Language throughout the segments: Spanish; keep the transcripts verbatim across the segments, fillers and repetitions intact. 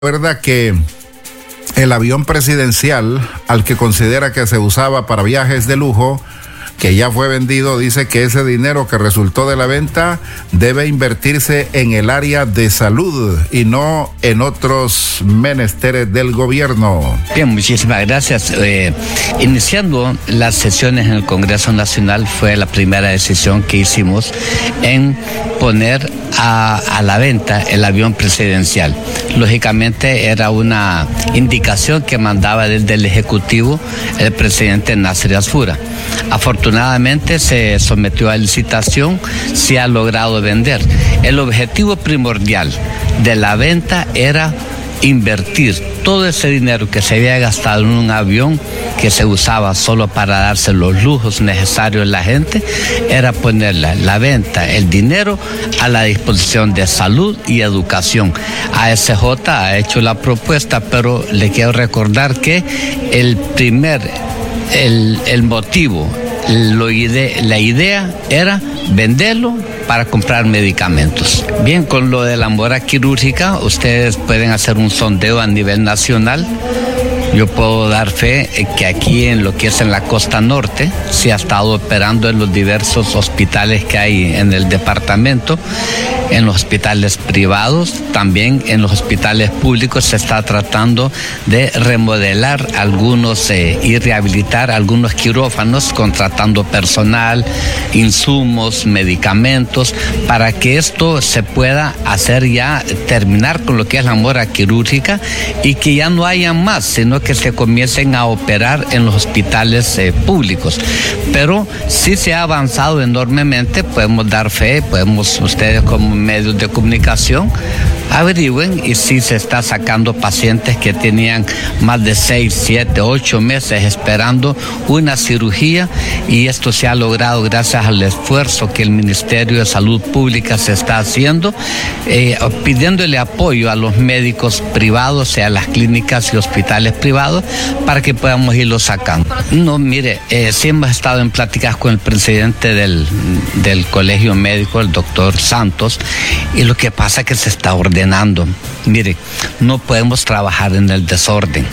Recuerda que el avión presidencial, al que considera que se usaba para viajes de lujo, que ya fue vendido, dice que ese dinero que resultó de la venta debe invertirse en el área de salud y no en otros menesteres del gobierno. Bien, muchísimas gracias. Eh, iniciando las sesiones en el Congreso Nacional fue la primera decisión que hicimos en poner a, a la venta el avión presidencial. Lógicamente era una indicación que mandaba desde el Ejecutivo el presidente Nasser Asfura. Afortunadamente se sometió a licitación, se ha logrado vender. El objetivo primordial de la venta era invertir todo ese dinero que se había gastado en un avión que se usaba solo para darse los lujos necesarios a la gente, era poner la, la venta, el dinero a la disposición de salud y educación. A S J ha hecho la propuesta, pero le quiero recordar que el primer, el, el motivo, lo ide, la idea era venderlo para comprar medicamentos. Bien, con lo de la mora quirúrgica, ustedes pueden hacer un sondeo a nivel nacional. Yo puedo dar fe que aquí en lo que es en la costa norte se ha estado operando en los diversos hospitales que hay en el departamento, en los hospitales privados, también en los hospitales públicos se está tratando de remodelar algunos eh, y rehabilitar algunos quirófanos, contratando personal, insumos, medicamentos, para que esto se pueda hacer ya, terminar con lo que es la mora quirúrgica y que ya no haya más, sino que se comiencen a operar en los hospitales eh, públicos. Pero sí se ha avanzado enormemente, podemos dar fe, podemos, ustedes como medios de comunicación, averigüen y si se está sacando pacientes que tenían más de seis, siete, ocho meses esperando una cirugía, y esto se ha logrado gracias al esfuerzo que el Ministerio de Salud Pública se está haciendo, eh, pidiéndole apoyo a los médicos privados, o sea, a las clínicas y hospitales privados, para que podamos irlo sacando. No, mire, eh, sí hemos estado en pláticas con el presidente del, del Colegio Médico, el doctor Santos, y lo que pasa es que se está ordenando. Mire, no podemos trabajar en el desorden.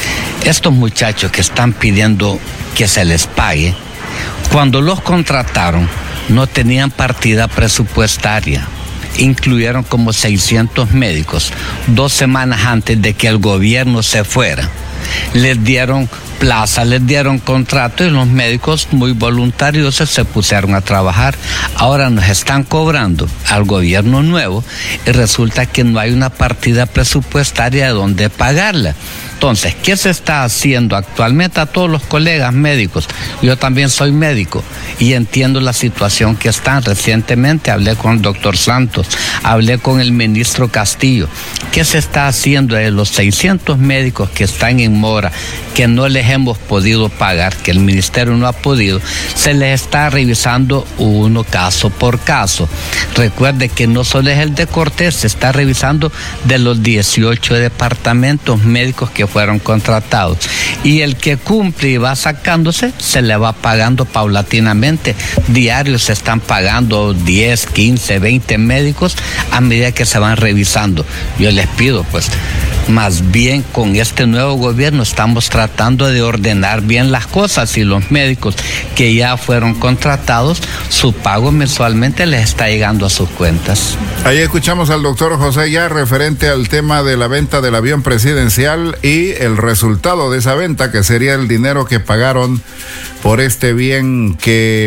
Estos muchachos que están pidiendo que se les pague, cuando los contrataron no tenían partida presupuestaria. Incluyeron como seiscientos médicos dos semanas antes de que el gobierno se fuera. Les dieron plaza, les dieron contrato y los médicos muy voluntarios se pusieron a trabajar. Ahora nos están cobrando al gobierno nuevo y resulta que no hay una partida presupuestaria de donde pagarla. Entonces, ¿qué se está haciendo actualmente a todos los colegas médicos? Yo también soy médico y entiendo la situación que están. Recientemente hablé con el doctor Santos, hablé con el ministro Castillo. ¿Qué se está haciendo de los seiscientos médicos que están en mora, que no les hemos podido pagar, que el ministerio no ha podido? Se les está revisando uno caso por caso. Recuerde que no solo es el de Cortés, se está revisando de los dieciocho departamentos médicos que fueron contratados, y el que cumple y va sacándose se le va pagando paulatinamente. Diarios se están pagando diez, quince, veinte médicos a medida que se van revisando. Yo les pido, pues, más bien con este nuevo gobierno estamos tratando de ordenar bien las cosas, y los médicos que ya fueron contratados, su pago mensualmente les está llegando a sus cuentas. Ahí escuchamos al doctor José ya referente al tema de la venta del avión presidencial y el resultado de esa venta, que sería el dinero que pagaron por este bien que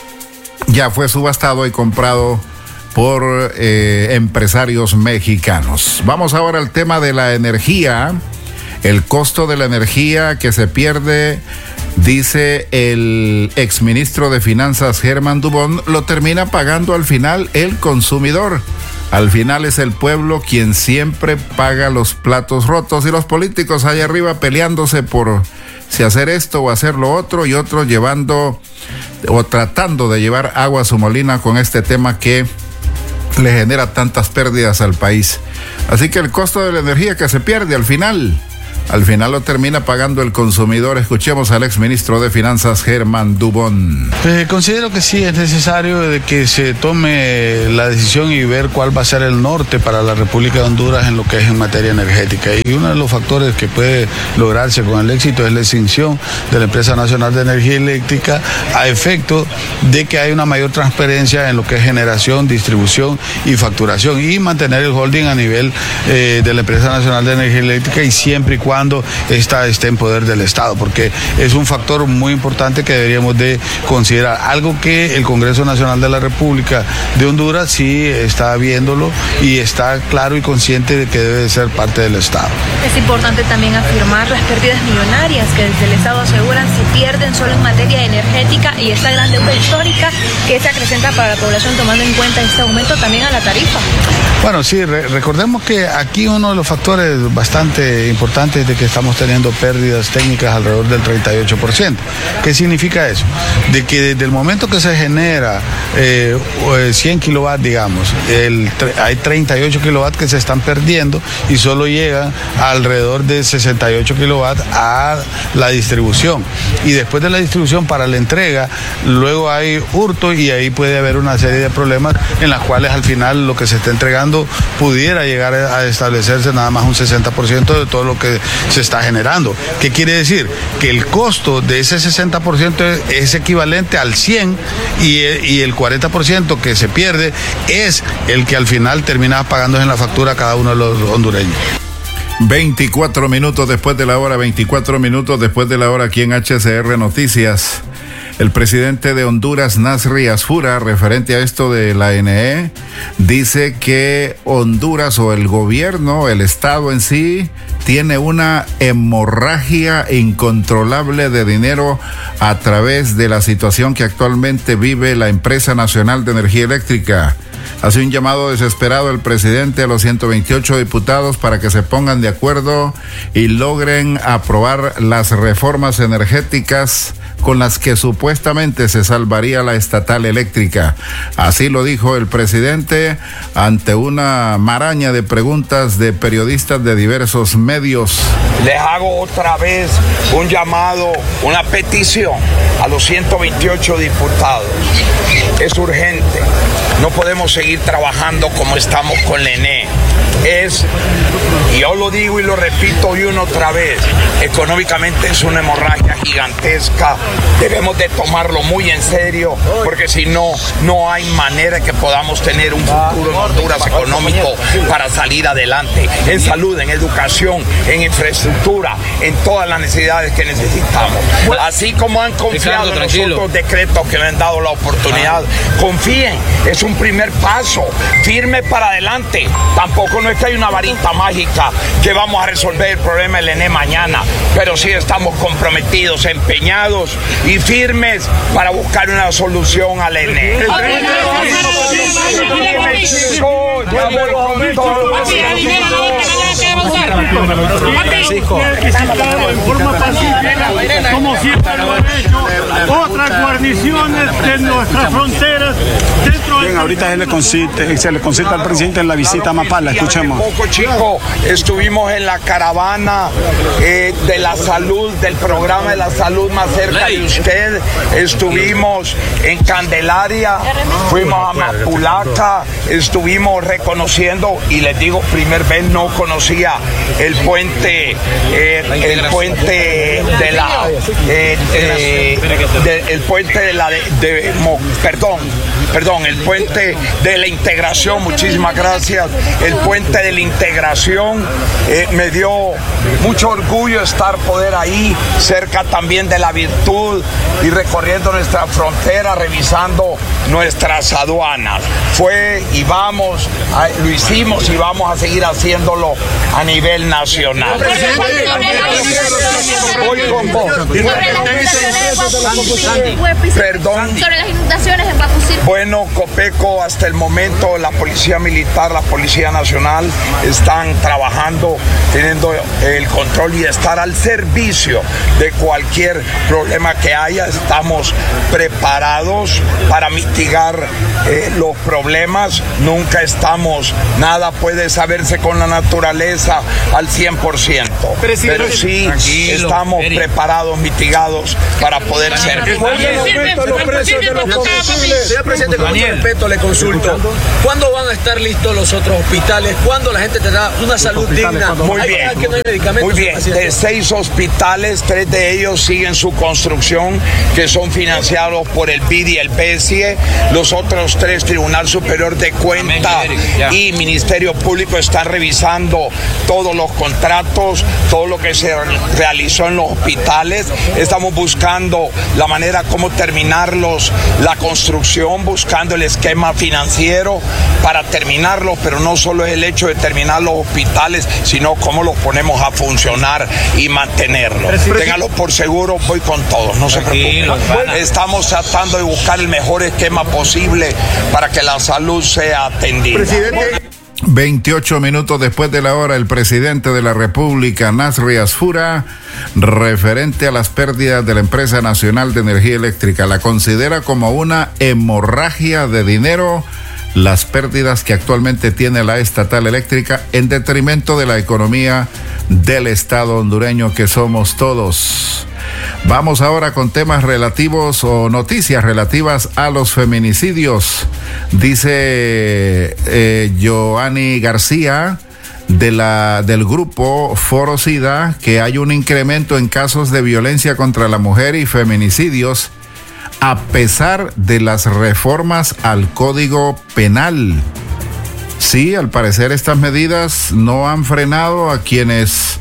ya fue subastado y comprado por eh, empresarios mexicanos. Vamos ahora al tema de la energía. El costo de la energía que se pierde, dice el exministro de Finanzas Germán Dubón, lo termina pagando al final el consumidor. Al final es el pueblo quien siempre paga los platos rotos, y los políticos allá arriba peleándose por si hacer esto o hacer lo otro, y otros llevando o tratando de llevar agua a su molina con este tema que le genera tantas pérdidas al país. Así que el costo de la energía que se pierde al final al final lo termina pagando el consumidor. Escuchemos al exministro de Finanzas, Germán Dubón. Eh, considero que sí es necesario de que se tome la decisión y ver cuál va a ser el norte para la República de Honduras en lo que es en materia energética. Y uno de los factores que puede lograrse con el éxito es la extinción de la Empresa Nacional de Energía Eléctrica, a efecto de que haya una mayor transparencia en lo que es generación, distribución y facturación, y mantener el holding a nivel eh, de la Empresa Nacional de Energía Eléctrica, y siempre y cuando esta esté en poder del Estado, porque es un factor muy importante que deberíamos de considerar, algo que el Congreso Nacional de la República de Honduras sí está viéndolo y está claro y consciente de que debe de ser parte del Estado. Es importante también afirmar las pérdidas millonarias que desde el Estado aseguran se pierden solo en materia energética, y esta gran deuda histórica que se acrecenta para la población, tomando en cuenta este aumento también a la tarifa. Bueno, sí, re recordemos que aquí uno de los factores bastante importantes de que estamos teniendo pérdidas técnicas alrededor del treinta y ocho por ciento. ¿Qué significa eso? De que desde el momento que se genera eh, cien kilowatts, digamos, el, hay treinta y ocho kilowatts que se están perdiendo y solo llegan a alrededor de sesenta y ocho kilowatts a la distribución. Y después de la distribución para la entrega, luego hay hurto, y ahí puede haber una serie de problemas en las cuales al final lo que se está entregando pudiera llegar a establecerse nada más un sesenta por ciento de todo lo que se está generando. ¿Qué quiere decir? Que el costo de ese sesenta por ciento es equivalente al cien por ciento, y, y el cuarenta por ciento que se pierde es el que al final termina pagando en la factura a cada uno de los hondureños. veinticuatro minutos después de la hora, veinticuatro minutos después de la hora aquí en H C R Noticias. El presidente de Honduras, Nasri Asfura, referente a esto de la N E, dice que Honduras, o el gobierno, el Estado en sí, tiene una hemorragia incontrolable de dinero a través de la situación que actualmente vive la Empresa Nacional de Energía Eléctrica. Hace un llamado desesperado el presidente a los ciento veintiocho diputados para que se pongan de acuerdo y logren aprobar las reformas energéticas con las que supuestamente se salvaría la estatal eléctrica. Así lo dijo el presidente ante una maraña de preguntas de periodistas de diversos medios. Les hago otra vez un llamado, una petición a los ciento veintiocho diputados. Es urgente. No podemos seguir trabajando como estamos con la N E. Es, y yo lo digo y lo repito y una otra vez, económicamente es una hemorragia gigantesca. Debemos de tomarlo muy en serio, porque si no, no hay manera que podamos tener un futuro en Honduras económico para salir adelante, en salud, en educación, en infraestructura, en todas las necesidades que necesitamos. Así como han confiado en los otros decretos que me han dado la oportunidad, confíen, es un primer paso, firme para adelante. Tampoco no es que hay una varita mágica que vamos a resolver el problema del N E mañana, pero sí estamos comprometidos, empeñados y firmes para buscar una solución al N E. Francisco, en forma pacífica, como siempre lo han hecho otras guarniciones de nuestras fronteras. Dentro Bien, ahorita se le concita, se le concita al presidente en la visita a Mapala. Escuchemos. Hace poco, chico, estuvimos en la caravana eh, de la salud, del programa de la salud más cerca de usted. Estuvimos en Candelaria, fuimos a Mapulaca, estuvimos reconociendo, y les digo, primer vez no conocía el puente, eh, el puente de la, eh, eh, de, el puente de la, de, de, mo, perdón, perdón, el puente de la integración, muchísimas gracias, el puente de la integración, eh, me dio mucho orgullo estar poder ahí, cerca también de la Virtud, y recorriendo nuestra frontera, revisando nuestras aduanas. Fue y vamos, a, lo hicimos y vamos a seguir haciéndolo a nivel nacional. Voy con vos. Perdón. Sobre las inundaciones en Bacucir. Bueno, Copeco, hasta el momento la Policía Militar, la Policía Nacional están trabajando, teniendo el control y estar al servicio de cualquier problema que haya. Estamos preparados para mitigar eh, los problemas. Nunca estamos, nada puede saberse con la naturaleza al cien por ciento. Pero sí Tranquilo, estamos Eri. preparados, mitigados para poder servir. Señor presidente, con mucho respeto le consulto, ¿cuándo van a estar listos los otros hospitales? ¿Cuándo la gente tendrá una salud digna? Muy bien, que no hay medicamentos. Muy bien. De seis hospitales, tres de ellos siguen su construcción, que son financiados por el B I D y el B S I E. Los otros tres, Tribunal Superior de Cuentas y Ministerio Público, están revisando todos los contratos, todo lo que se realizó en los hospitales. Estamos buscando la manera como terminarlos, la construcción, buscando el esquema financiero para terminarlos, pero no solo es el hecho de terminar los hospitales, sino cómo los ponemos a funcionar y mantenerlos. Ténganlo por seguro, voy con todos, no se preocupen. Estamos tratando de buscar el mejor esquema posible para que la salud sea atendida. Presidente. veintiocho minutos después de la hora, el presidente de la República, Nasri Asfura, referente a las pérdidas de la Empresa Nacional de Energía Eléctrica, la considera como una hemorragia de dinero las pérdidas que actualmente tiene la estatal eléctrica en detrimento de la economía del Estado hondureño que somos todos. Vamos ahora con temas relativos o noticias relativas a los feminicidios. Dice eh, Joanny García de la, del grupo Foro SIDA que hay un incremento en casos de violencia contra la mujer y feminicidios a pesar de las reformas al Código Penal. Sí, al parecer estas medidas no han frenado a quienes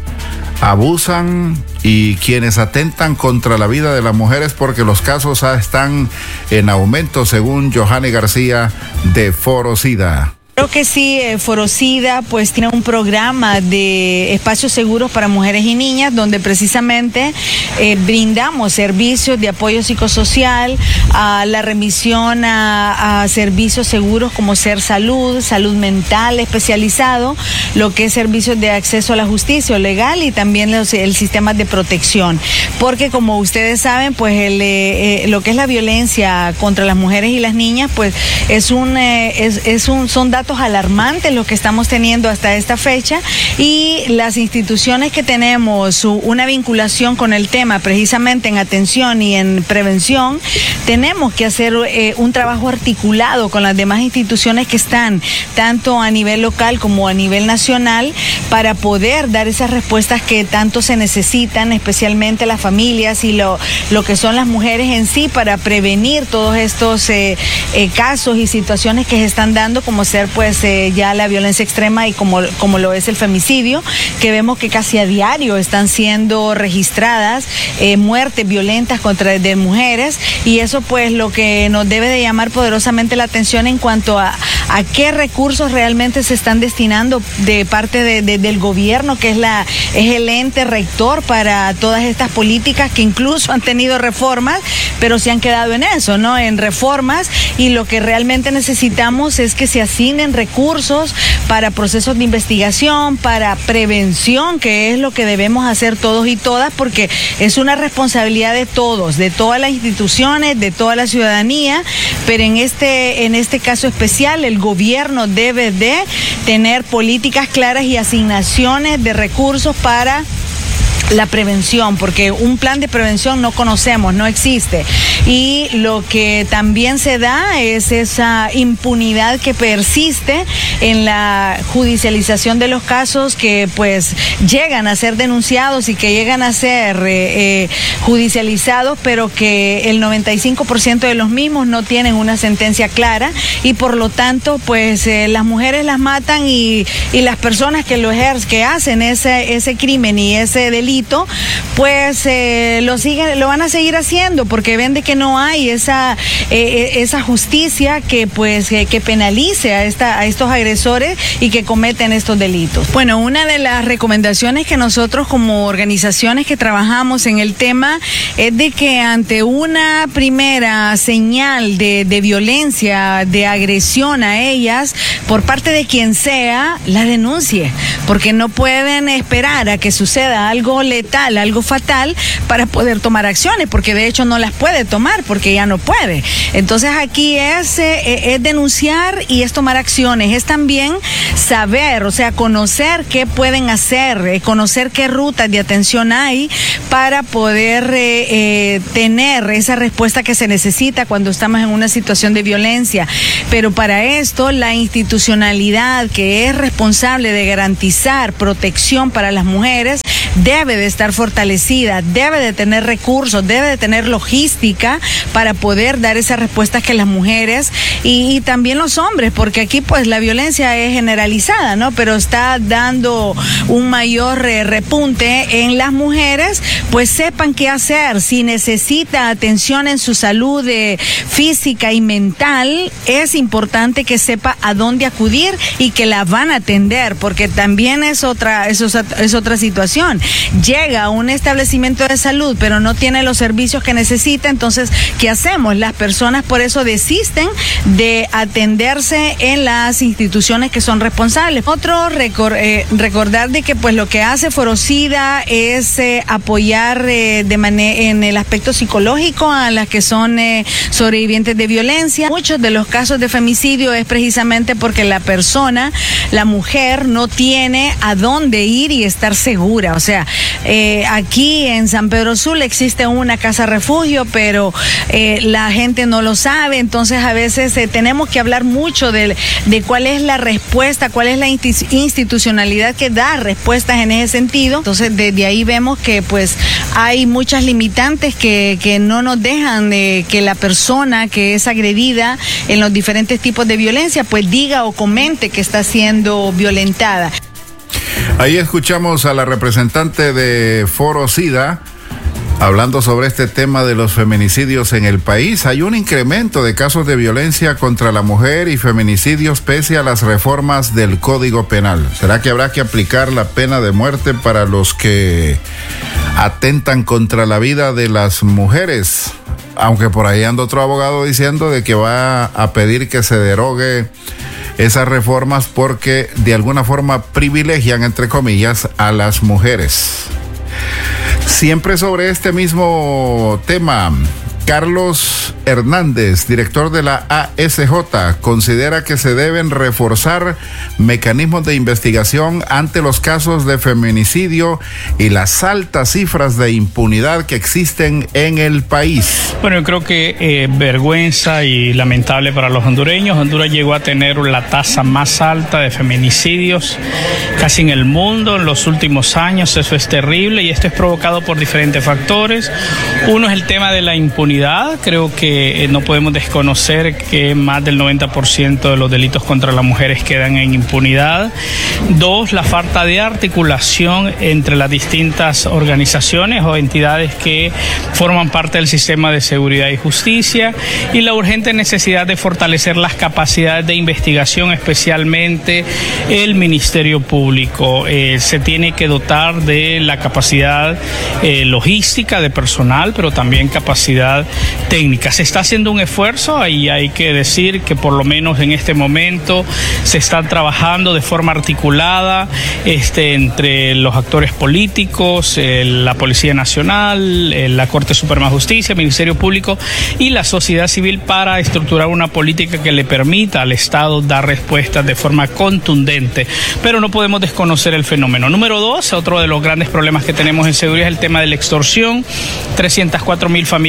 abusan y quienes atentan contra la vida de las mujeres, porque los casos están en aumento, según Johanny García de Foro SIDA. Creo que sí, eh, Foro SIDA pues tiene un programa de espacios seguros para mujeres y niñas donde precisamente eh, brindamos servicios de apoyo psicosocial, a la remisión a, a servicios seguros como Ser Salud, salud mental especializado, lo que es servicios de acceso a la justicia legal y también los, el sistema de protección, porque como ustedes saben pues el, eh, eh, lo que es la violencia contra las mujeres y las niñas pues es un, eh, es, es un son datos alarmantes lo que estamos teniendo hasta esta fecha, y las instituciones que tenemos una vinculación con el tema precisamente en atención y en prevención, tenemos que hacer eh, un trabajo articulado con las demás instituciones que están tanto a nivel local como a nivel nacional para poder dar esas respuestas que tanto se necesitan, especialmente las familias y lo, lo que son las mujeres en sí, para prevenir todos estos eh, eh, casos y situaciones que se están dando, como ser pues eh, ya la violencia extrema y como, como lo es el femicidio, que vemos que casi a diario están siendo registradas eh, muertes violentas contra de mujeres, y eso pues lo que nos debe de llamar poderosamente la atención en cuanto a, a qué recursos realmente se están destinando de parte de, de, del gobierno, que es, la, es el ente rector para todas estas políticas que incluso han tenido reformas, pero se han quedado en eso, ¿no? En reformas, y lo que realmente necesitamos es que se asignen recursos para procesos de investigación, para prevención, que es lo que debemos hacer todos y todas, porque es una responsabilidad de todos, de todas las instituciones, de toda la ciudadanía, pero en este, en este caso especial el gobierno debe de tener políticas claras y asignaciones de recursos para la prevención, porque un plan de prevención no conocemos, no existe, y lo que también se da es esa impunidad que persiste en la judicialización de los casos que pues llegan a ser denunciados y que llegan a ser eh, eh, judicializados, pero que el noventa y cinco por ciento de los mismos no tienen una sentencia clara, y por lo tanto pues eh, las mujeres las matan y, y las personas que lo ejercen, que hacen ese, ese crimen y ese delito delito, pues eh, lo siguen, lo van a seguir haciendo porque ven de que no hay esa eh, esa justicia que pues eh, que penalice a esta a estos agresores y que cometen estos delitos. Bueno, una de las recomendaciones que nosotros como organizaciones que trabajamos en el tema es de que ante una primera señal de, de violencia, de agresión a ellas por parte de quien sea, la denuncie, porque no pueden esperar a que suceda algo letal, algo fatal para poder tomar acciones, porque de hecho no las puede tomar porque ya no puede. Entonces aquí es, eh, es denunciar y es tomar acciones, es también saber, o sea, conocer qué pueden hacer, eh, conocer qué rutas de atención hay para poder eh, eh, tener esa respuesta que se necesita cuando estamos en una situación de violencia. Pero para esto la institucionalidad que es responsable de garantizar protección para las mujeres debe de estar fortalecida, debe de tener recursos, debe de tener logística para poder dar esas respuestas que las mujeres y, y también los hombres, porque aquí pues la violencia es generalizada, ¿no? Pero está dando un mayor eh, repunte en las mujeres, pues sepan qué hacer. Si necesita atención en su salud eh, física y mental, es importante que sepa a dónde acudir y que la van a atender, porque también es otra, es, es otra situación. Llega a un establecimiento de salud, pero no tiene los servicios que necesita, entonces, ¿qué hacemos? Las personas por eso desisten de atenderse en las instituciones que son responsables. Otro, recor eh, recordar de que pues lo que hace Forocida es eh, apoyar eh, de manera en el aspecto psicológico a las que son eh, sobrevivientes de violencia. Muchos de los casos de femicidio es precisamente porque la persona, la mujer, no tiene a dónde ir y estar segura. O sea, eh, aquí en San Pedro Sula existe una casa refugio, pero eh, la gente no lo sabe, entonces a veces eh, tenemos que hablar mucho de, de cuál es la respuesta, cuál es la institucionalidad que da respuestas en ese sentido. Entonces desde ahí vemos que pues hay muchas limitantes que, que no nos dejan de que la persona que es agredida en los diferentes tipos de violencia pues diga o comente que está siendo violentada. Ahí escuchamos a la representante de Forocida hablando sobre este tema de los feminicidios en el país. Hay un incremento de casos de violencia contra la mujer y feminicidios pese a las reformas del Código Penal. ¿Será que habrá que aplicar la pena de muerte para los que atentan contra la vida de las mujeres? Aunque por ahí anda otro abogado diciendo de que va a pedir que se derogue esas reformas porque de alguna forma privilegian, entre comillas, a las mujeres. Siempre sobre este mismo tema, Carlos Hernández, director de la A S J, considera que se deben reforzar mecanismos de investigación ante los casos de feminicidio y las altas cifras de impunidad que existen en el país. Bueno, yo creo que eh, vergüenza y lamentable para los hondureños. Honduras llegó a tener la tasa más alta de feminicidios casi en el mundo en los últimos años. Eso es terrible y esto es provocado por diferentes factores. Uno es el tema de la impunidad. Creo que eh, no podemos desconocer que más del noventa por ciento de los delitos contra las mujeres quedan en impunidad. Dos, la falta de articulación entre las distintas organizaciones o entidades que forman parte del sistema de seguridad y justicia. Y la urgente necesidad de fortalecer las capacidades de investigación, especialmente el Ministerio Público. Eh, se tiene que dotar de la capacidad eh, logística de personal, pero también capacidad técnica. Se está haciendo un esfuerzo y hay que decir que por lo menos en este momento se está trabajando de forma articulada este, entre los actores políticos, eh, la Policía Nacional, eh, la Corte Suprema de Justicia, el Ministerio Público y la sociedad civil para estructurar una política que le permita al Estado dar respuestas de forma contundente. Pero no podemos desconocer el fenómeno. Número dos, otro de los grandes problemas que tenemos en seguridad es el tema de la extorsión. trescientas cuatro mil familias son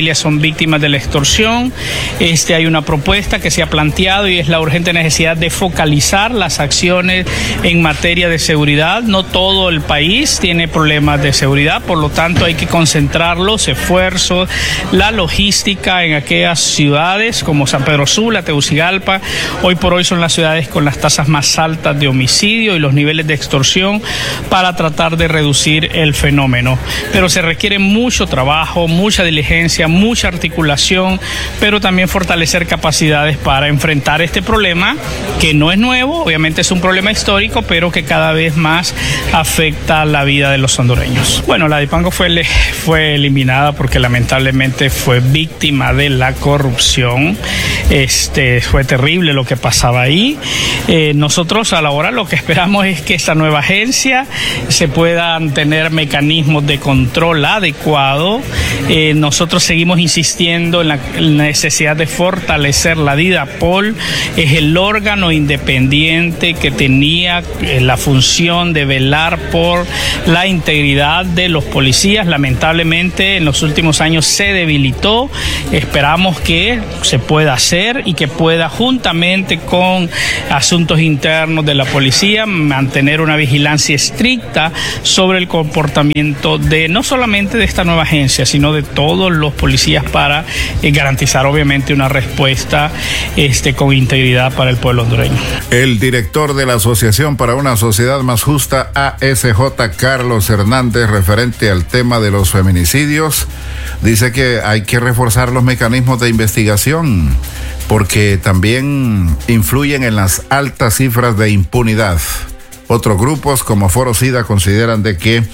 víctimas de la extorsión. Este, hay una propuesta que se ha planteado y es la urgente necesidad de focalizar las acciones en materia de seguridad. No todo el país tiene problemas de seguridad, por lo tanto hay que concentrar los esfuerzos, la logística en aquellas ciudades como San Pedro Sula, Tegucigalpa. Hoy por hoy son las ciudades con las tasas más altas de homicidio y los niveles de extorsión, para tratar de reducir el fenómeno. Pero se requiere mucho trabajo, mucha diligencia, mucha articulación, pero también fortalecer capacidades para enfrentar este problema, que no es nuevo, obviamente es un problema histórico, pero que cada vez más afecta la vida de los hondureños. Bueno, la Dipango fue, fue eliminada porque lamentablemente fue víctima de la corrupción. Este, fue terrible lo que pasaba ahí. Eh, nosotros a la hora lo que esperamos es que esta nueva agencia se puedan tener mecanismos de control adecuado. Eh, nosotros seguimos insistiendo en la necesidad de fortalecer la DIDAPOL. Es el órgano independiente que tenía eh, la función de velar por la integridad de los policías. Lamentablemente en los últimos años se debilitó. Esperamos que se pueda hacer y que pueda, juntamente con asuntos internos de la policía, mantener una vigilancia estricta sobre el comportamiento de no solamente de esta nueva agencia, sino de todos los policías, para eh, garantizar obviamente una respuesta este, con integridad para el pueblo hondureño. El director de la Asociación para una Sociedad Más Justa, A S J, Carlos Hernández, referente al tema de los feminicidios, dice que hay que reforzar los mecanismos de investigación porque también influyen en las altas cifras de impunidad. Otros grupos como Foro SIDA consideran de que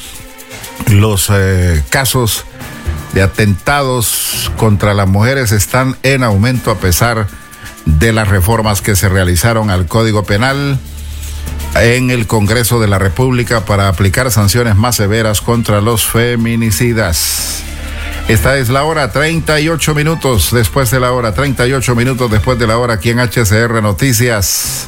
los eh, casos de atentados contra las mujeres están en aumento a pesar de las reformas que se realizaron al Código Penal en el Congreso de la República para aplicar sanciones más severas contra los feminicidas. Esta es la hora, treinta y ocho minutos después de la hora, treinta y ocho minutos después de la hora, aquí en H C R Noticias.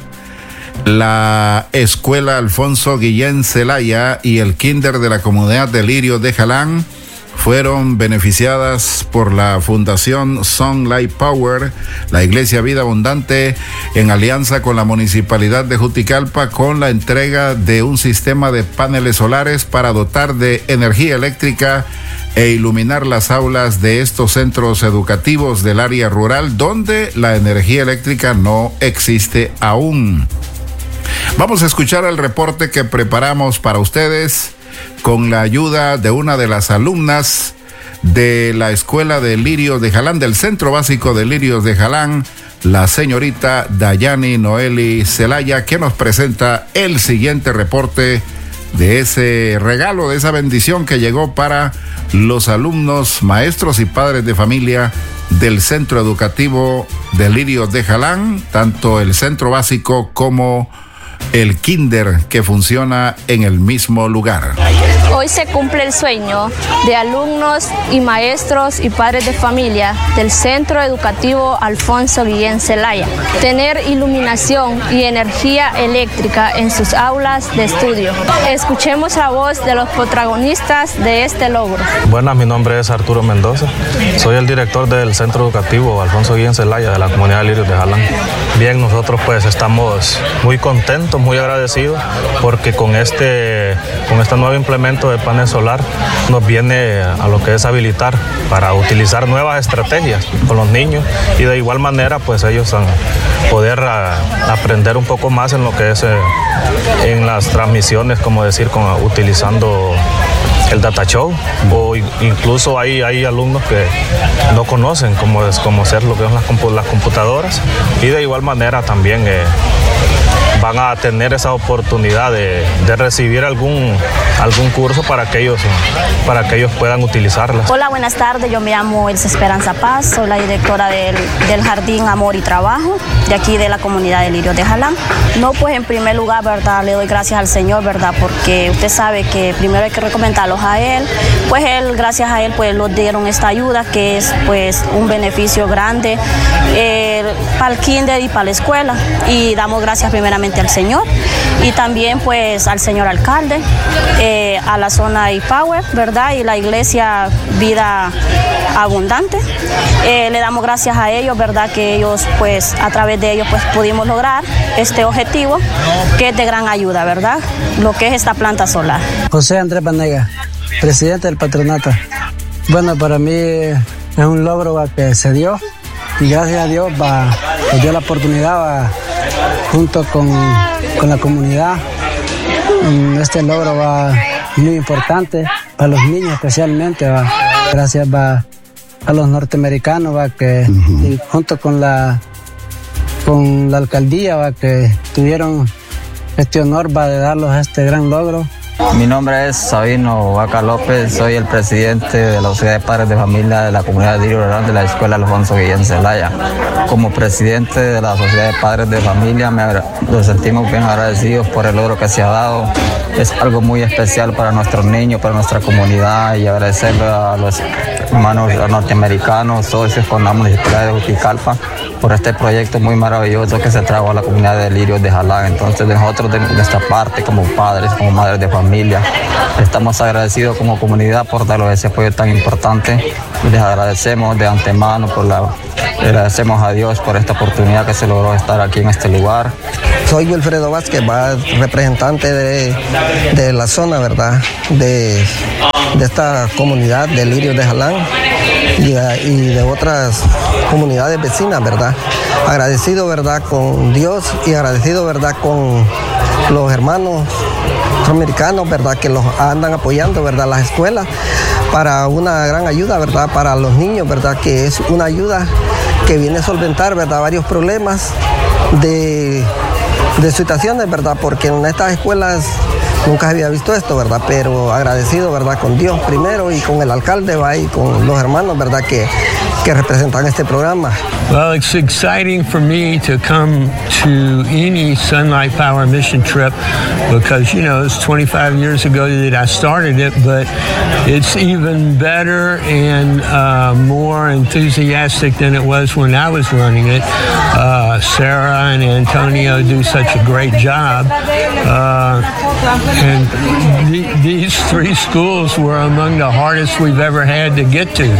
La Escuela Alfonso Guillén Zelaya y el Kinder de la comunidad de Lirios de Jalán fueron beneficiadas por la Fundación Sunlight Power, la Iglesia Vida Abundante, en alianza con la Municipalidad de Juticalpa, con la entrega de un sistema de paneles solares para dotar de energía eléctrica e iluminar las aulas de estos centros educativos del área rural donde la energía eléctrica no existe aún. Vamos a escuchar el reporte que preparamos para ustedes con la ayuda de una de las alumnas de la Escuela de Lirios de Jalán, del Centro Básico de Lirios de Jalán, la señorita Dayani Noeli Zelaya, que nos presenta el siguiente reporte de ese regalo, de esa bendición que llegó para los alumnos, maestros y padres de familia del Centro Educativo de Lirios de Jalán, tanto el Centro Básico como el Kinder, que funciona en el mismo lugar. Hoy se cumple el sueño de alumnos y maestros y padres de familia del Centro Educativo Alfonso Guillén Zelaya, tener iluminación y energía eléctrica en sus aulas de estudio. Escuchemos la voz de los protagonistas de este logro. Buenas, mi nombre es Arturo Mendoza, soy el director del Centro Educativo Alfonso Guillén Zelaya de la comunidad de Lirios de Jalán. Bien, nosotros pues estamos muy contentos, muy agradecidos, porque con este, con este nuevo implemento de panel solar nos viene a lo que es habilitar para utilizar nuevas estrategias con los niños y de igual manera pues ellos a poder a, aprender un poco más en lo que es eh, en las transmisiones, como decir, con, utilizando el data show, o incluso hay, hay alumnos que no conocen cómo es cómo hacer lo que son las, compu las computadoras y de igual manera también eh, van a tener esa oportunidad de, de recibir algún, algún curso para que, ellos, para que ellos puedan utilizarlas. Hola, buenas tardes, yo me llamo Elsa Esperanza Paz, soy la directora del, del Jardín Amor y Trabajo, de aquí de la comunidad de Lirios de Jalán. No, pues en primer lugar, verdad, le doy gracias al Señor, verdad, porque usted sabe que primero hay que recomendarlos a Él, pues Él, gracias a Él, pues nos dieron esta ayuda, que es pues un beneficio grande eh, para el kinder y para la escuela, y damos gracias primeramente primeramente al Señor y también pues al señor alcalde, eh, a la zona iPower, ¿verdad? Y la iglesia Vida Abundante. Eh, le damos gracias a ellos, ¿verdad? Que ellos pues a través de ellos pues pudimos lograr este objetivo que es de gran ayuda, ¿verdad? Lo que es esta planta solar. José Andrés Banega, presidente del patronato. Bueno, para mí es un logro va, que se dio y gracias a Dios va, nos dio la oportunidad va, junto con, con la comunidad. Este logro va muy importante para los niños especialmente. Va, gracias va, a los norteamericanos va, que uh-huh. y junto con la, con la alcaldía va, que tuvieron este honor va, de darlos este gran logro. Mi nombre es Sabino Vaca López, soy el presidente de la Sociedad de Padres de Familia de la Comunidad de Lirio de Jalán de la Escuela Alfonso Guillén Zelaya. Como presidente de la Sociedad de Padres de Familia me nos sentimos bien agradecidos por el logro que se ha dado. Es algo muy especial para nuestros niños, para nuestra comunidad y agradecerle a los hermanos norteamericanos, socios con la Municipalidad de Juticalpa por este proyecto muy maravilloso que se trajo a la comunidad de Lirio de Jalán. Entonces nosotros de nuestra parte como padres, como madres de familia, estamos agradecidos como comunidad por darles ese apoyo tan importante y les agradecemos de antemano por la, le agradecemos a Dios por esta oportunidad que se logró estar aquí en este lugar. Soy Wilfredo Vázquez, representante de, de la zona, ¿verdad? De, de esta comunidad de Lirio de Jalán y, y de otras comunidades vecinas, ¿verdad? Agradecido, ¿verdad? Con Dios y agradecido, ¿verdad? Con los hermanos americanos, ¿verdad? Que los andan apoyando, ¿verdad? Las escuelas para una gran ayuda, ¿verdad? Para los niños, ¿verdad? Que es una ayuda que viene a solventar, ¿verdad? Varios problemas de, de situaciones, ¿verdad? Porque en estas escuelas nunca había visto esto, ¿verdad? Pero agradecido, ¿verdad? Con Dios primero y con el alcalde, ¿va? Y con los hermanos, ¿verdad? Que, que representan este programa. Well, it's exciting for me to come to any Sunlight Power mission trip because, you know, it's twenty-five years ago that I started it, but it's even better and uh, more enthusiastic than it was when I was running it. Uh, Sarah and Antonio do such a great job. Uh, and th- these three schools were among the hardest we've ever had to get to.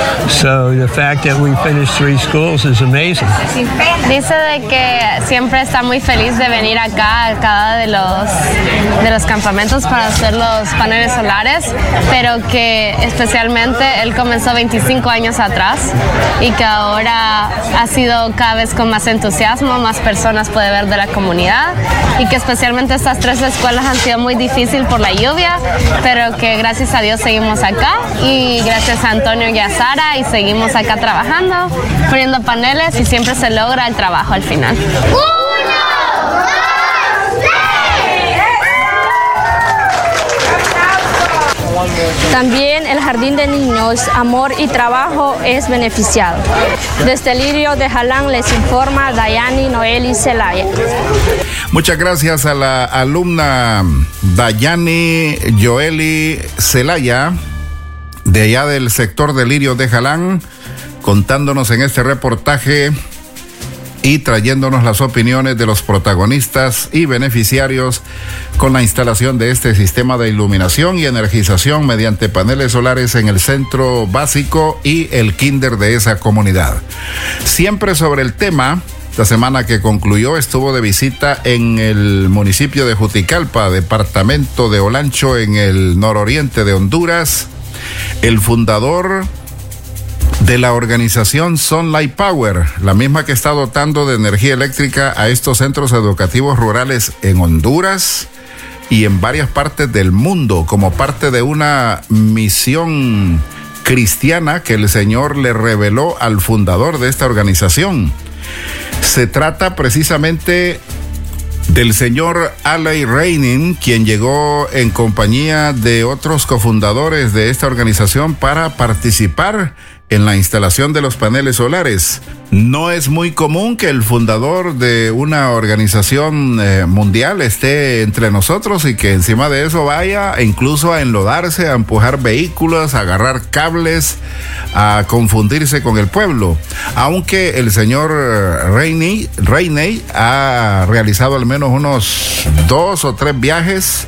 So the fact that we finished three schools is amazing. Dice de que siempre está muy feliz de venir acá a cada de los de los campamentos para hacer los paneles solares, pero que especialmente él comenzó veinticinco años atrás y que ahora ha sido cada vez con más entusiasmo, más personas puede ver de la comunidad y que especialmente estas tres escuelas han sido muy difíciles por la lluvia, pero que gracias a Dios seguimos acá y gracias a Antonio y a Sara y seguimos acá trabajando, poniendo paneles y siempre se logra el trabajo al final. También el Jardín de Niños Amor y Trabajo es beneficiado. Desde Lirio de Jalán les informa Dayani Noeli Zelaya. Muchas gracias a la alumna Dayani Joeli Zelaya, de allá del sector de Lirio de Jalán, contándonos en este reportaje y trayéndonos las opiniones de los protagonistas y beneficiarios con la instalación de este sistema de iluminación y energización mediante paneles solares en el centro básico y el kinder de esa comunidad. Siempre sobre el tema, la semana que concluyó estuvo de visita en el municipio de Juticalpa, departamento de Olancho, en el nororiente de Honduras, el fundador de la organización Sunlight Power, la misma que está dotando de energía eléctrica a estos centros educativos rurales en Honduras y en varias partes del mundo, como parte de una misión cristiana que el Señor le reveló al fundador de esta organización. Se trata precisamente del señor Alay Reining, quien llegó en compañía de otros cofundadores de esta organización para participar en la instalación de los paneles solares. No es muy común que el fundador de una organización eh, mundial esté entre nosotros y que encima de eso vaya incluso a enlodarse, a empujar vehículos, a agarrar cables, a confundirse con el pueblo. Aunque el señor Rainey, Rainey ha realizado al menos unos dos o tres viajes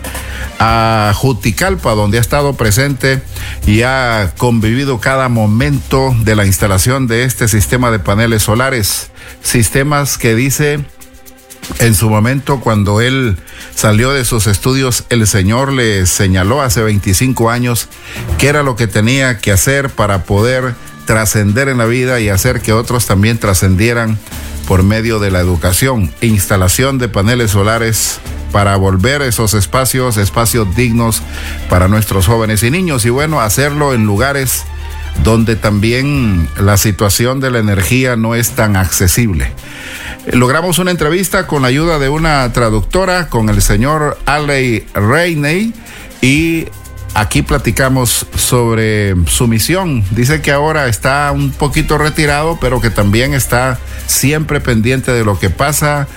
a Juticalpa, donde ha estado presente y ha convivido cada momento de la instalación de este sistema de paneles solares, sistemas que dice en su momento cuando él salió de sus estudios, el Señor le señaló hace veinticinco años qué era lo que tenía que hacer para poder trascender en la vida y hacer que otros también trascendieran por medio de la educación, instalación de paneles solares para volver esos espacios, espacios dignos para nuestros jóvenes y niños, y bueno, hacerlo en lugares donde también la situación de la energía no es tan accesible. Logramos una entrevista con la ayuda de una traductora con el señor Aley Rainey y aquí platicamos sobre su misión. Dice que ahora está un poquito retirado, pero que también está siempre pendiente de lo que pasa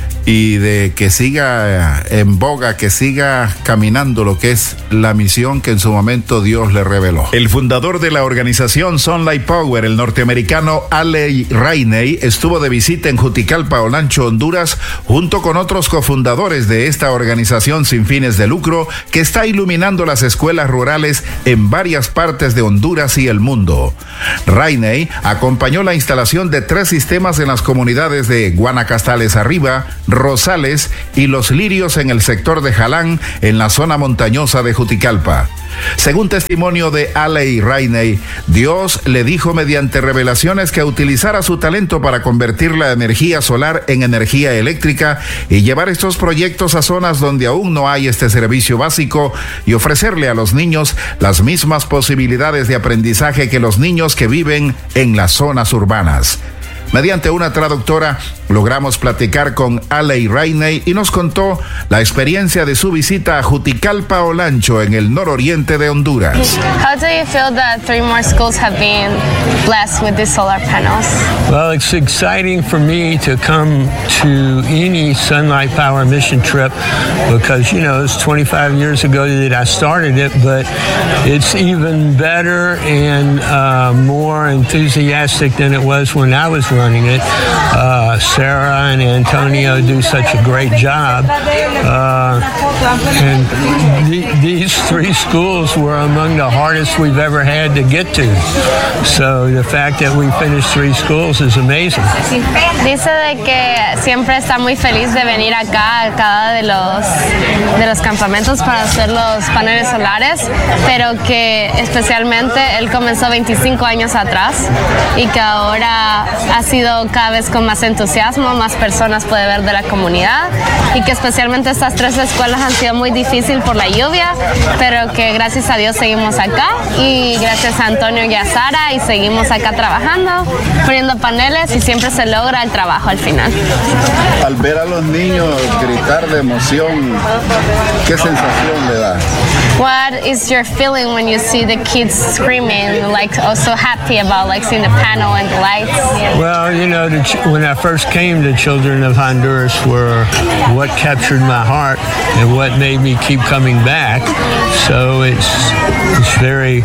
y de que siga en boga, que siga caminando lo que es la misión que en su momento Dios le reveló. El fundador de la organización Sunlight Power, el norteamericano Aley Rainey, estuvo de visita en Juticalpa, Olancho, Honduras, junto con otros cofundadores de esta organización sin fines de lucro que está iluminando las escuelas rurales en varias partes de Honduras y el mundo. Rainey acompañó la instalación de tres sistemas en las comunidades de Guanacastales Arriba, Rosales y Los Lirios en el sector de Jalán, en la zona montañosa de Juticalpa. Según testimonio de Aley Rainey, Dios le dijo mediante revelaciones que utilizara su talento para convertir la energía solar en energía eléctrica y llevar estos proyectos a zonas donde aún no hay este servicio básico y ofrecerle a los niños las mismas posibilidades de aprendizaje que los niños que viven en las zonas urbanas. Mediante una traductora logramos platicar con Aley Rainey y nos contó la experiencia de su visita a Juticalpa, Olancho, en el nororiente de Honduras. How do you feel that three more schools have been blessed with these solar panels? Well, it's exciting for me to come to any Sunlight Power mission trip because, you know, it's twenty-five years ago that I started it, but it's even better and uh, more enthusiastic than it was when I was running it. Uh, Sarah and Antonio do such a great job. Uh, and the, these three schools were among the hardest we've ever had to get to. So the fact that we finished three schools is amazing. Dice de que siempre está muy feliz de venir acá a cada de los, de los campamentos para hacer los paneles solares, pero que especialmente él comenzó veinticinco años atrás y que ahora ha sido cada vez con más entusiasmo, más personas puede ver de la comunidad y que especialmente estas tres escuelas han sido muy difíciles por la lluvia, pero que gracias a Dios seguimos acá y gracias a Antonio y a Sara y seguimos acá trabajando, poniendo paneles y siempre se logra el trabajo al final. Al ver a los niños gritar de emoción, ¿qué sensación le da? What is your feeling when you see the kids screaming, like also happy about like seeing the panel and the lights? Well, you know, the ch- when I first came, the children of Honduras were what captured my heart and what made me keep coming back. So it's it's very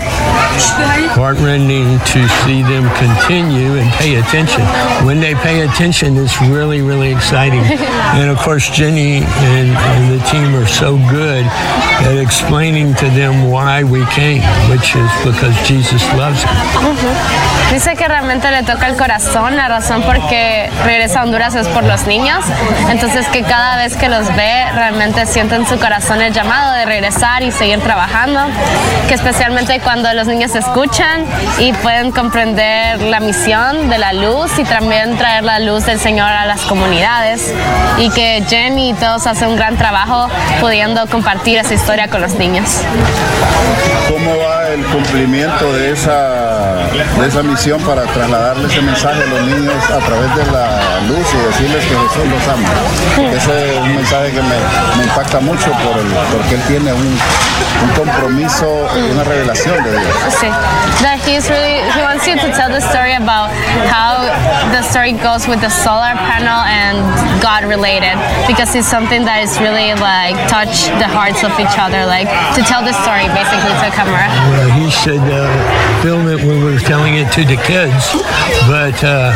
heartrending to see them continue and pay attention. When they pay attention, it's really, really exciting. And of course, Jenny and, and the team are so good at explaining to them why we came, which is because Jesus loves them. Uh-huh. Dice que realmente le toca el corazón, la razón por que regresa a Honduras es por los niños, entonces que cada vez que los ve realmente siente en su corazón el llamado de regresar y seguir trabajando, que especialmente cuando los niños escuchan y pueden comprender la misión de la luz y también traer la luz del Señor a las comunidades y que Jenny y todos hacen un gran trabajo pudiendo compartir esa historia con los niños. ¿Cómo va el cumplimiento de esa, de esa misión para trasladarle ese mensaje a los niños a través de la luz y decirles que Jesús los ama. Ese es un mensaje que me, me impacta mucho por el, porque él tiene un, un compromiso y una revelación de Dios. Sí. That he's really, he wants you to tell the story about how the story goes with the solar panel and God related, because it's something that is really like touch the hearts of each other, like to tell the story basically to a camera. Well, he said uh, film it when we were telling it to the kids, but uh,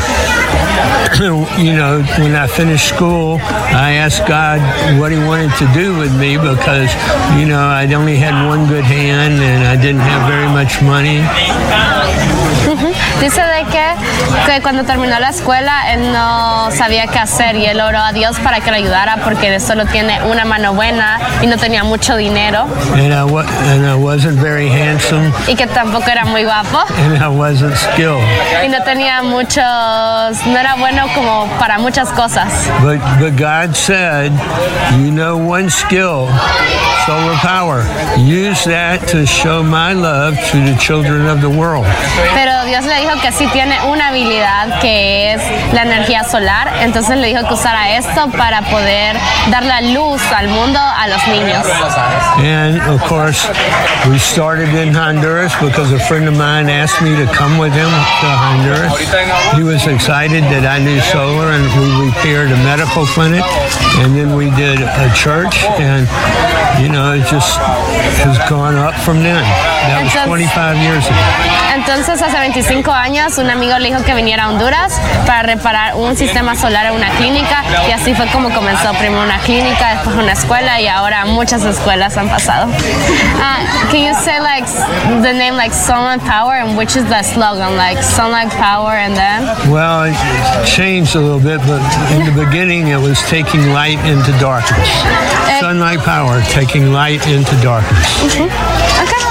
you know, when I finished school, I asked God what he wanted to do with me because, you know, I'd only had one good hand and I didn't have very much money. Uh-huh. Dice de que, que cuando terminó la escuela él no sabía qué hacer y él oró a Dios para que le ayudara porque él solo tiene una mano buena y no tenía mucho dinero. And I, wa- and I wasn't very handsome. Y que tampoco era muy guapo. And I wasn't skilled. Y no tenía muchos, no era bueno como para muchas cosas. But, but God said, you know one skill, solar power. Use that to show my love to the children of the world. Pero Dios le dijo que sí tiene una habilidad que es la energía solar, entonces le dijo que usara esto para poder dar la luz al mundo a los niños. And of course, we started in Honduras because a friend of mine asked me to come with him to Honduras. He was excited that I knew solar, and we repaired a medical clinic, and then we did a church, and you know, it just has gone up from then. That was twenty-five years ago. Entonces, hace veinticinco años, un amigo le dijo que viniera a Honduras para reparar un sistema solar en una clínica, y así fue como comenzó. Primero una clínica, después una escuela, y ahora muchas escuelas han pasado. Uh, can you say like the name like Sunlight Power, and which is the slogan, like Sunlight Power, and then? Well, it changed a little bit, but in the beginning it was taking light into darkness. Sunlight Power, taking light into darkness. Mm-hmm. Okay.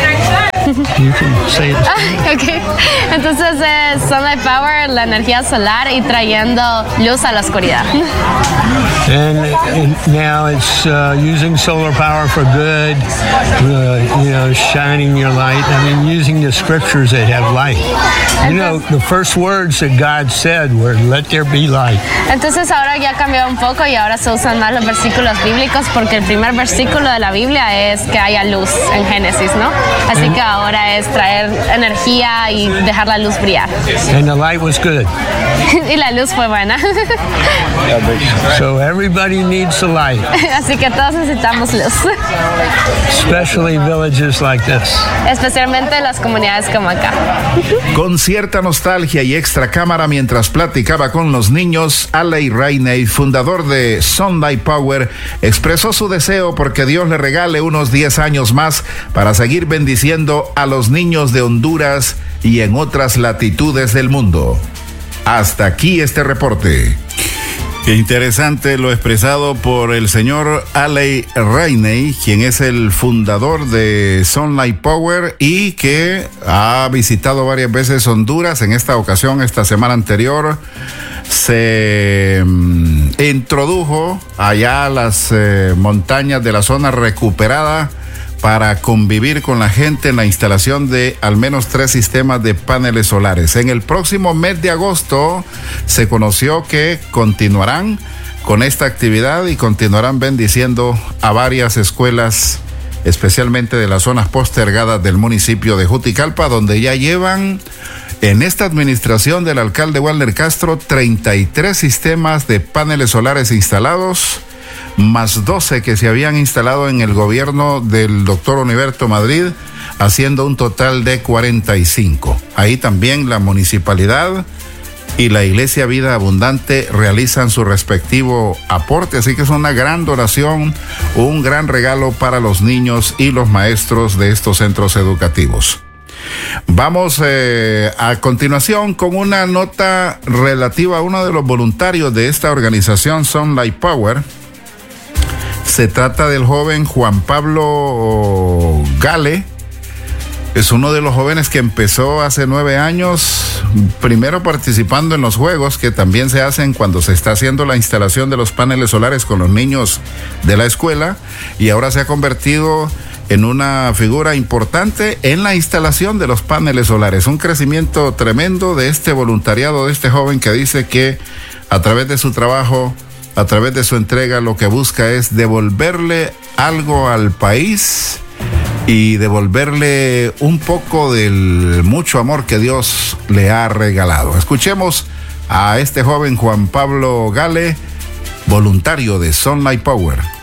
You can say it. Ah, okay. Entonces es Sunlight Power, la energía solar, y trayendo luz a la oscuridad. And, and now it's uh, using solar power for good, uh, you know, shining your light. I mean, using the scriptures that have light. You know, the first words that God said were, let there be light. Entonces ahora ya cambió un poco y ahora se usan más los versículos bíblicos, porque el primer versículo de la Biblia es que haya luz en Génesis, ¿no? Así que ahora es traer energía y dejar la luz brillar. And the light was good. Y la luz fue buena. So everybody needs the light. Así que todos necesitamos luz. Especially villages like this. Especialmente las comunidades como acá. Con cierta nostalgia y extra cámara mientras platicaba con los niños, Aley Rainey, fundador de Sunlight Power, expresó su deseo porque Dios le regale unos diez años más para seguir bendiciendo a los niños de Honduras y en otras latitudes del mundo. Hasta aquí este reporte. Qué interesante lo expresado por el señor Aley Rainey, quien es el fundador de Sunlight Power y que ha visitado varias veces Honduras. En esta ocasión, esta semana anterior, se um, introdujo allá a las eh, montañas de la zona recuperada para convivir con la gente en la instalación de al menos tres sistemas de paneles solares. En el próximo mes de agosto se conoció que continuarán con esta actividad y continuarán bendiciendo a varias escuelas, especialmente de las zonas postergadas del municipio de Juticalpa, donde ya llevan en esta administración del alcalde Walner Castro treinta y tres sistemas de paneles solares instalados, más doce que se habían instalado en el gobierno del doctor Uniberto Madrid, haciendo un total de cuarenta y cinco. Ahí también la municipalidad y la Iglesia Vida Abundante realizan su respectivo aporte, así que es una gran donación, un gran regalo para los niños y los maestros de estos centros educativos. Vamos eh, a continuación con una nota relativa a uno de los voluntarios de esta organización Sunlight Power. Se trata del joven Juan Pablo Gale. Es uno de los jóvenes que empezó hace nueve años, primero participando en los juegos que también se hacen cuando se está haciendo la instalación de los paneles solares con los niños de la escuela, y ahora se ha convertido en una figura importante en la instalación de los paneles solares. Un crecimiento tremendo de este voluntariado, de este joven que dice que a través de su trabajo, a través de su entrega, lo que busca es devolverle algo al país y devolverle un poco del mucho amor que Dios le ha regalado. Escuchemos a este joven Juan Pablo Gale, voluntario de Sunlight Power.